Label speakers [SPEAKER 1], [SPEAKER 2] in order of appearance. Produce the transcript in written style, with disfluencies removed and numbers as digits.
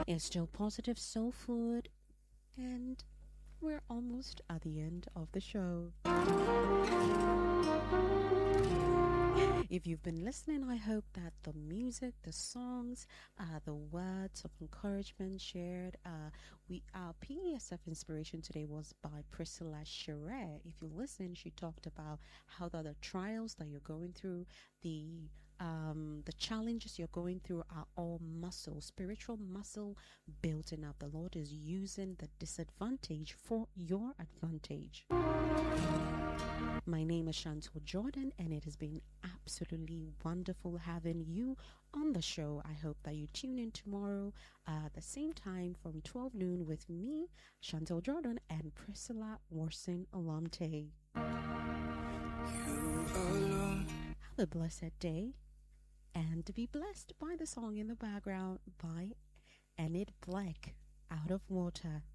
[SPEAKER 1] It's still positive soul food, and we're almost at the end of the show. If you've been listening, I hope that the music, the songs, the words of encouragement shared, our PESF inspiration today was by Priscilla Scherer. If you listen, she talked about how the trials that you're going through, the challenges you're going through are all muscle, spiritual muscle building up. The Lord is using the disadvantage for your advantage. My name is Chantal Jordan, and it has been absolutely wonderful having you on the show. I hope that you tune in tomorrow at the same time from 12 noon with me, Chantal Jordan, and Priscilla Warson Alante. Have a blessed day, and be blessed by the song in the background by Enid Black, Out of Water.